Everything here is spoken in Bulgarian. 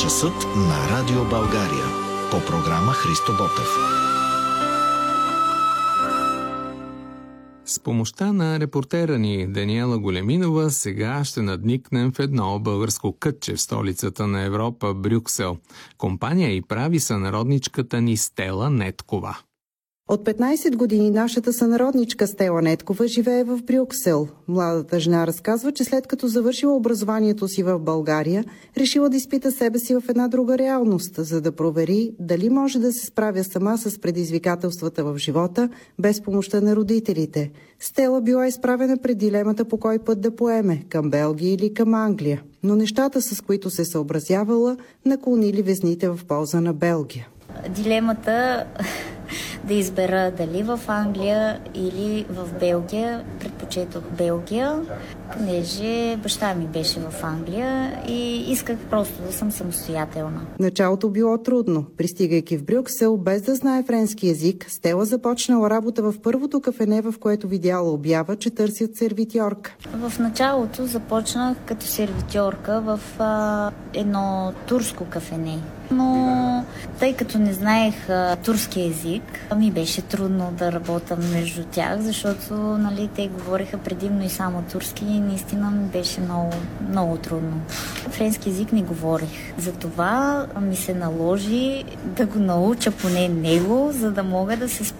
Часът на Радио България. По програма Христо Ботев. С помощта на репортера ни Даниела Големинова сега ще надникнем в едно българско кътче в столицата на Европа, Брюксел. Компания и прави сънародничката ни Стела Неткова. От 15 години нашата сънародничка Стела Неткова живее в Брюксел. Младата жена разказва, че след като завършила образованието си в България, решила да изпита себе си в една друга реалност, за да провери дали може да се справя сама с предизвикателствата в живота, без помощта на родителите. Стела била изправена пред дилемата по кой път да поеме – към Белгия или към Англия. Но нещата, с които се съобразявала, наклонили везните в полза на Белгия. Дилемата да избера дали в Англия или в Белгия. Предпочетох Белгия, понеже баща ми беше в Англия и исках просто да съм самостоятелна. Началото било трудно. Пристигайки в Брюксел, без да знае френски език, Стела започнала работа в първото кафене, в което видяла обява, че търсят сервитьорка. В началото започнах като сервитьорка в едно турско кафене. Но тъй като не знаех турски език, ми беше трудно да работя между тях, защото те говореха предимно и само турски и наистина ми беше много, много трудно. Френски език не говорех. Затова ми се наложи да го науча поне него, за да мога да се справя